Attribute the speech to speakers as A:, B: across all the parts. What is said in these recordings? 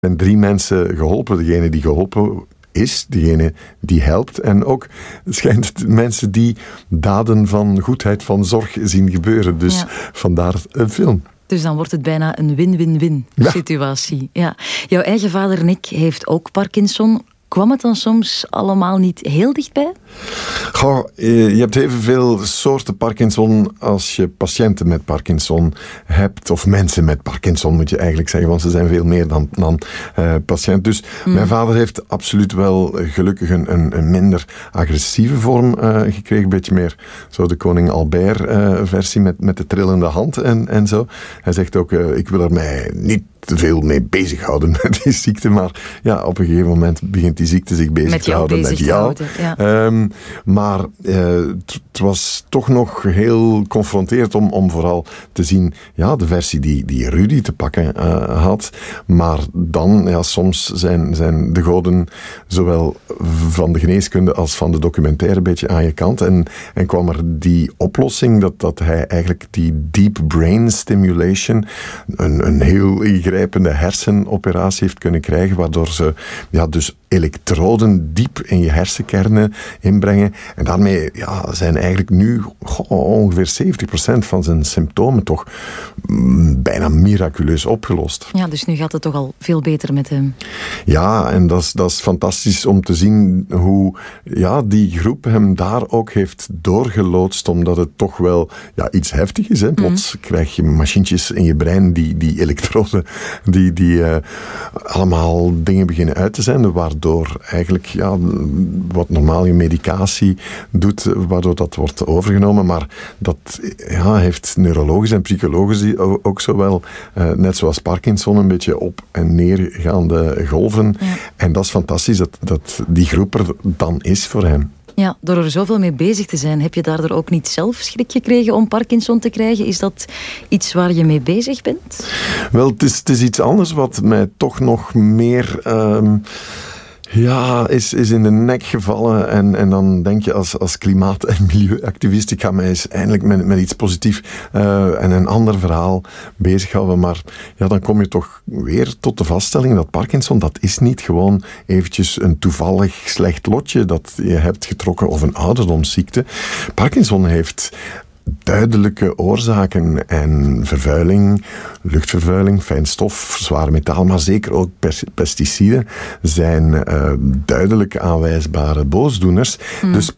A: zijn 3 mensen geholpen. Degene die geholpen is, degene die helpt. En ook schijnt het mensen die daden van goedheid, van zorg zien gebeuren. Dus vandaar een film.
B: Dus dan wordt het bijna een win-win-win situatie. Ja. Jouw eigen vader Nick heeft ook Parkinson. Kwam het dan soms allemaal niet heel dichtbij?
A: Goh, je hebt evenveel soorten Parkinson als je patiënten met Parkinson hebt. Of mensen met Parkinson moet je eigenlijk zeggen, want ze zijn veel meer dan patiënt. Dus mijn vader heeft absoluut wel gelukkig een minder agressieve vorm gekregen. Een beetje meer zo de koning Albert versie met de trillende hand en zo. Hij zegt ook, ik wil er mij niet te veel mee bezighouden met die ziekte, maar ja, op een gegeven moment begint die ziekte zich bezig te houden met jou. Maar het was toch nog heel confronterend om vooral te zien, ja, de versie die Rudy te pakken had. Maar dan, ja, soms zijn de goden zowel van de geneeskunde als van de documentaire een beetje aan je kant. En kwam er die oplossing dat hij eigenlijk die deep brain stimulation, een heel ingrijpende hersenoperatie heeft kunnen krijgen, waardoor ze dus elektroden diep in je hersenkernen inbrengen. En daarmee zijn eigenlijk nu ongeveer 70% van zijn symptomen toch bijna miraculeus opgelost.
B: Ja, dus nu gaat het toch al veel beter met hem.
A: Ja, en dat is fantastisch om te zien hoe die groep hem daar ook heeft doorgeloodst, omdat het toch wel iets heftig is. Hè. Plots krijg je machientjes in je brein, die elektroden, die allemaal dingen beginnen uit te zenden, waardoor eigenlijk wat normaal je medicatie doet, waardoor dat wordt overgenomen, maar dat heeft neurologisch en psychologisch ook zowel, net zoals Parkinson, een beetje op- en neergaande golven. Ja. En dat is fantastisch dat die groep er dan is voor hem.
B: Ja, door er zoveel mee bezig te zijn, heb je daardoor ook niet zelf schrik gekregen om Parkinson te krijgen? Is dat iets waar je mee bezig bent?
A: Wel, het is iets anders wat mij toch nog meer is in de nek gevallen. En dan denk je als klimaat- en milieuactivist, ik ga mij eens eindelijk met iets positiefs en een ander verhaal bezighouden. Maar dan kom je toch weer tot de vaststelling dat Parkinson, dat is niet gewoon eventjes een toevallig slecht lotje dat je hebt getrokken of een ouderdomsziekte. Parkinson heeft duidelijke oorzaken en vervuiling, luchtvervuiling, fijnstof, zwaar metaal, maar zeker ook pesticiden zijn duidelijk aanwijsbare boosdoeners. Dus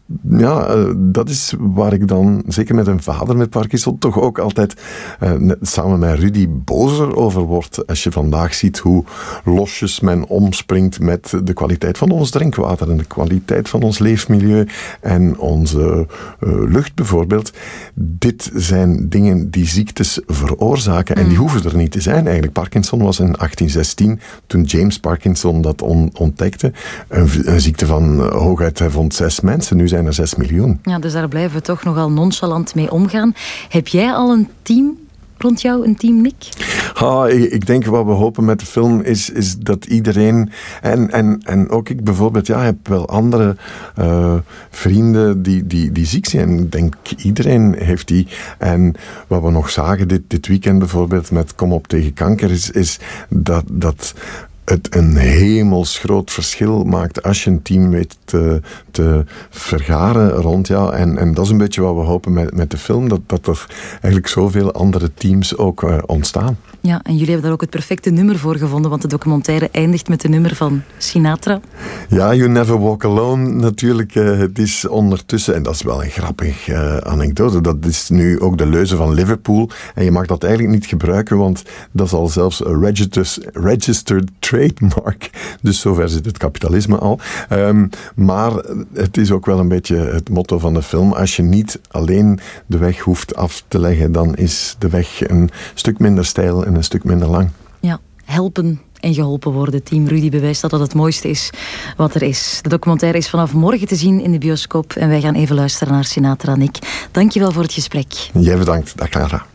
A: dat is waar ik dan, zeker met een vader met Parkinson, toch ook altijd samen met Rudy bozer over word als je vandaag ziet hoe losjes men omspringt met de kwaliteit van ons drinkwater en de kwaliteit van ons leefmilieu en onze lucht bijvoorbeeld. Dit zijn dingen die ziektes veroorzaken en die hoeven er niet te zijn eigenlijk. Parkinson was in 1816, toen James Parkinson dat ontdekte, een ziekte van hooguit, hij vond 6 mensen, nu zijn er 6 miljoen.
B: Ja, dus daar blijven we toch nogal nonchalant mee omgaan. Heb jij al een team rond jou, een team Nick?
A: Ik denk wat we hopen met de film is dat iedereen, en ook ik bijvoorbeeld, heb wel andere vrienden die ziek zijn. Ik denk iedereen heeft die. En wat we nog zagen dit weekend bijvoorbeeld met Kom op tegen kanker, is dat het een hemelsgroot verschil maakt als je een team weet te vergaren rond jou. En dat is een beetje wat we hopen met de film, dat er eigenlijk zoveel andere teams ook ontstaan.
B: Ja, en jullie hebben daar ook het perfecte nummer voor gevonden, want de documentaire eindigt met een nummer van Sinatra.
A: Ja, You Never Walk Alone natuurlijk. Het is ondertussen, en dat is wel een grappige anekdote, dat is nu ook de leuze van Liverpool. En je mag dat eigenlijk niet gebruiken, want dat is al zelfs een registered trademark. Dus zover zit het kapitalisme al. Maar het is ook wel een beetje het motto van de film. Als je niet alleen de weg hoeft af te leggen, dan is de weg een stuk minder steil en een stuk minder lang.
B: Ja, helpen en geholpen worden. Team Rudy bewijst dat het mooiste is wat er is. De documentaire is vanaf morgen te zien in de bioscoop en wij gaan even luisteren naar Sinatra. Nick, dankjewel voor het gesprek.
A: Jij bedankt. Dag Clara.